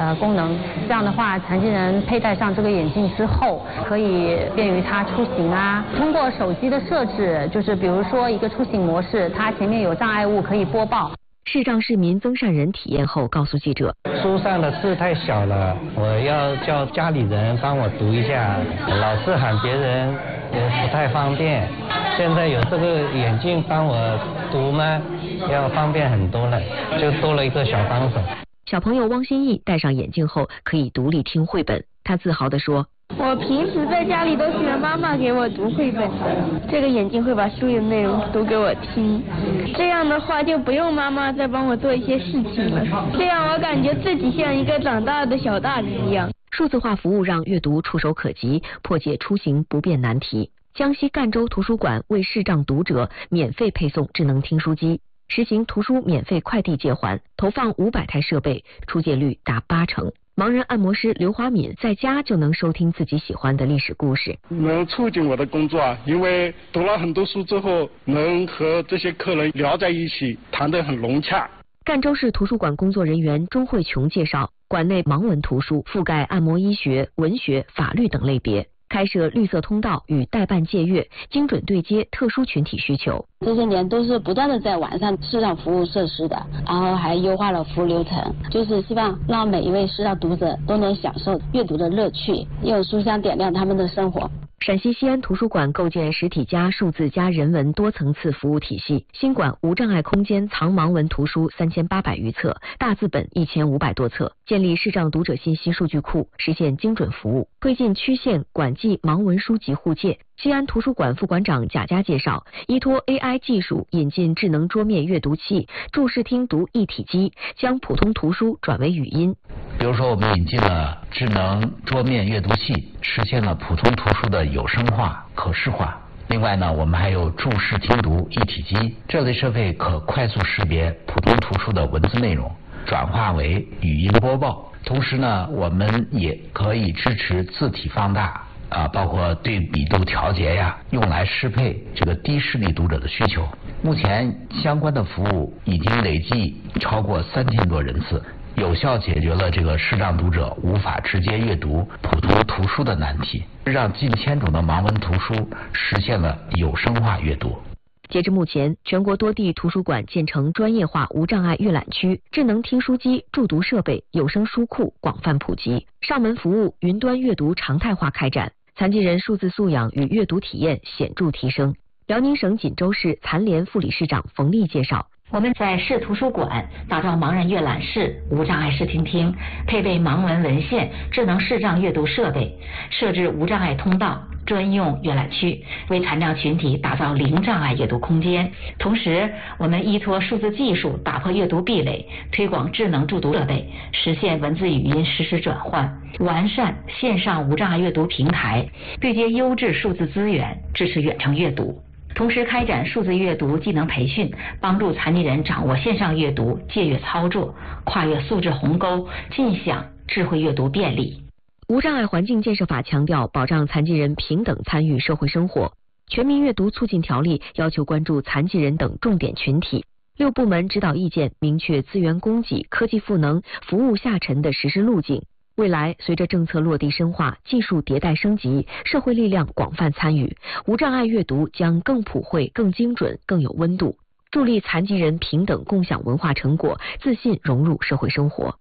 功能。这样的话，残疾人佩戴上这个眼镜之后，可以便于他出行啊。通过手机的设置，就是比如说一个出行模式，它前面有障碍物可以播报。 视障市民曾善仁体验后告诉记者：“ 书上的字太小了，我要叫家里人帮我读一下，老是喊别人也不太方便。现在有这个眼镜帮我读吗？要方便很多了，就多了一个小帮手。” 小朋友汪新义戴上眼镜后可以独立听绘本，他自豪地说：“ 我平时在家里都喜欢妈妈给我读绘本的，这个眼镜会把书里的内容读给我听，这样的话就不用妈妈再帮我做一些事情了，这样我感觉自己像一个长大的小大人一样。” 数字化服务让阅读触手可及，破解出行不便难题。江西赣州图书馆为视障读者免费配送智能听书机，实行图书免费快递借还，投放500台设备，出借率达80%。盲人按摩师刘华敏在家就能收听自己喜欢的历史故事， 能促进我的工作啊，因为读了很多书之后，能和这些客人聊在一起，谈得很融洽。 赣州市图书馆工作人员钟慧琼介绍，馆内盲文图书覆盖按摩、医学、文学、法律等类别，开设绿色通道与代办借阅，精准对接特殊群体需求。 这些年都是不断的在完善视障服务设施的，然后还优化了服务流程，就是希望让每一位视障读者都能享受阅读的乐趣，用书香点亮他们的生活。 陕西西安图书馆构建实体加数字加人文多层次服务体系，新馆无障碍空间藏盲文图书3800余册，大字本1500多册，建立视障读者信息数据库，实现精准服务，推进区县馆际盲文书籍互借。西安图书馆副馆长贾佳介绍，依托 AI 技术引进智能桌面阅读器、注视听读一体机，将普通图书转为语音。 比如说，我们引进了智能桌面阅读器，实现了普通图书的有声化、可视化。另外呢，我们还有注视听读一体机，这类设备可快速识别普通图书的文字内容，转化为语音播报。同时呢，我们也可以支持字体放大。包括对比度调节呀，用来适配这个低视力读者的需求。目前相关的服务已经累计超过3000多人次，有效解决了这个视障读者无法直接阅读普通图书的难题，让近1000种的盲文图书实现了有声化阅读。 截至目前，全国多地图书馆建成专业化无障碍阅览区，智能听书机、助读设备、有声书库广泛普及，上门服务、云端阅读常态化开展，残疾人数字素养与阅读体验显著提升。辽宁省锦州市残联副理事长冯丽介绍， 我们在市图书馆打造盲人阅览室、无障碍视听厅，配备盲文文献、智能视障阅读设备，设置无障碍通道、专用阅览区，为残障群体打造零障碍阅读空间。同时，我们依托数字技术打破阅读壁垒，推广智能助读设备，实现文字语音实时转换，完善线上无障碍阅读平台，对接优质数字资源，支持远程阅读。同时开展数字阅读技能培训，帮助残疾人掌握线上阅读、借阅操作，跨越素质鸿沟，尽享智慧阅读便利。 无障碍环境建设法强调保障残疾人平等参与社会生活。全民阅读促进条例要求关注残疾人等重点群体。6部门指导意见明确资源供给、科技赋能、服务下沉的实施路径。未来，随着政策落地深化、技术迭代升级，社会力量广泛参与，无障碍阅读将更普惠、更精准、更有温度，助力残疾人平等共享文化成果，自信融入社会生活。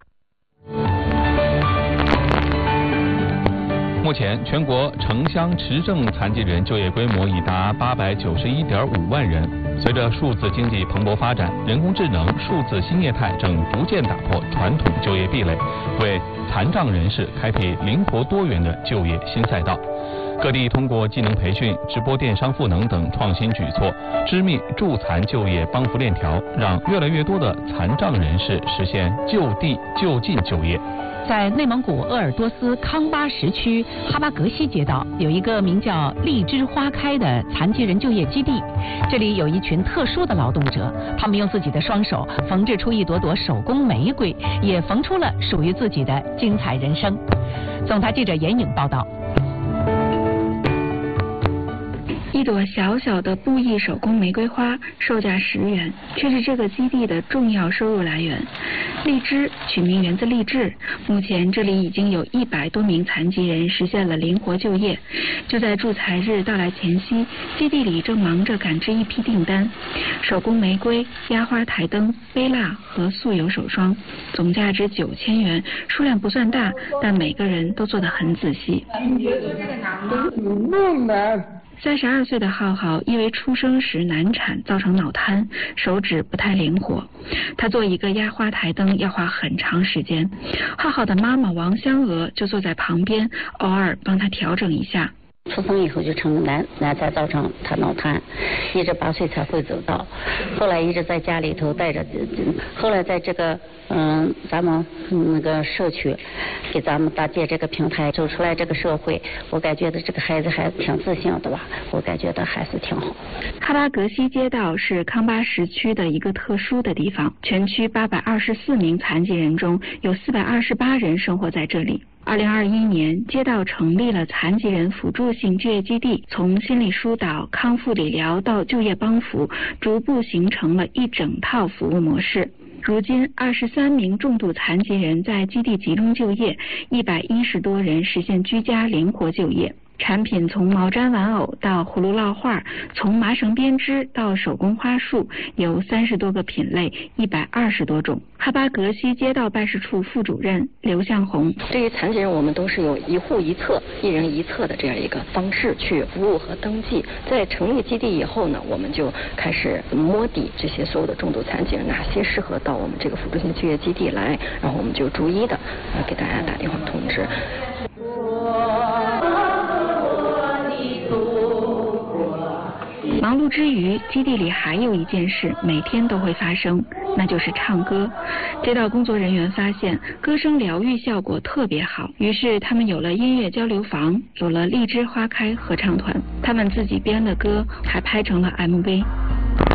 目前，全国城乡持证残疾人就业规模已达891.5万人。随着数字经济蓬勃发展，人工智能、数字新业态正逐渐打破传统就业壁垒，为残障人士开辟灵活多元的就业新赛道。各地通过技能培训、直播电商赋能等创新举措，织密助残就业帮扶链条，让越来越多的残障人士实现就地就近就业。 在内蒙古鄂尔多斯康巴什区哈巴格西街道，有一个名叫荔枝花开的残疾人就业基地。这里有一群特殊的劳动者，他们用自己的双手缝制出一朵朵手工玫瑰，也缝出了属于自己的精彩人生。总台记者严颖报道。 一朵小小的布艺手工玫瑰花售价10元，却是这个基地的重要收入来源。荔枝取名源自励志，目前这里已经有100多名残疾人实现了灵活就业。就在助才日到来前夕，基地里正忙着赶制一批订单：手工玫瑰、压花台灯、杯蜡和素油手霜，总价值9000元，数量不算大，但每个人都做得很仔细。32岁的浩浩因为出生时难产造成脑瘫，手指不太灵活。他做一个压花台灯要花很长时间，浩浩的妈妈王香娥就坐在旁边，偶尔帮他调整一下。 出生以后就成难才造成他脑瘫，一直8岁才会走道，后来一直在家里头带着，后来在这个咱们那个社区给咱们搭建这个平台，走出来这个社会，我感觉的这个孩子还挺自信的吧，我感觉的还是挺好。 哈巴格西街道是康巴什区的一个特殊的地方，全区824名残疾人中有428人生活在这里。2021年，街道成立了残疾人辅助性就业基地，从心理疏导、康复理疗到就业帮扶，逐步形成了一整套服务模式。如今，23名重度残疾人在基地集中就业，110多人实现居家灵活就业。产品从毛毡玩偶到葫芦烙画，从麻绳编织到手工花束，有30多个品类，120多种。哈巴格西街道办事处副主任刘向红： 对于残疾人，我们都是有一户一册、一人一册的这样一个方式去服务和登记。在成立基地以后呢，我们就开始摸底这些所有的重度残疾人，哪些适合到我们这个辅助性就业基地来，然后我们就逐一的给大家打电话通知。 忙碌之余，基地里还有一件事每天都会发生，那就是唱歌。街道工作人员发现歌声疗愈效果特别好，于是他们有了音乐交流房，有了荔枝花开合唱团。他们自己编的歌还拍成了 MV。